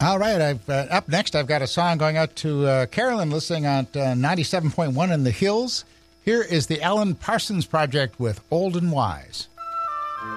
All right. Up next, I've got a song going out to Carolyn listening on 97.1 in the Hills. Here is the Alan Parsons Project with Old and Wise.